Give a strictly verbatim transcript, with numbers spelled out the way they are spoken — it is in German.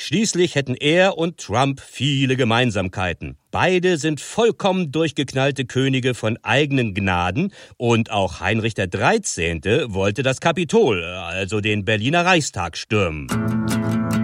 Schließlich hätten er und Trump viele Gemeinsamkeiten. Beide sind vollkommen durchgeknallte Könige von eigenen Gnaden und auch Heinrich der Dreizehnte wollte das Kapitol, also den Berliner Reichstag, stürmen.